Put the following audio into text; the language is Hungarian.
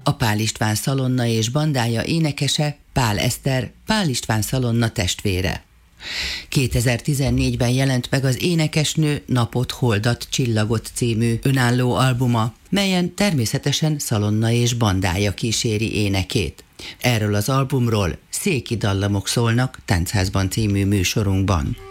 A Pál István Szalonna és bandája énekese Pál Eszter, Pál István Szalonna testvére. 2014-ben jelent meg az énekesnő Napot, Holdat, Csillagot című önálló albuma, melyen természetesen Szalonna és bandája kíséri énekét. Erről az albumról Széki dallamok szólnak Táncházban című műsorunkban.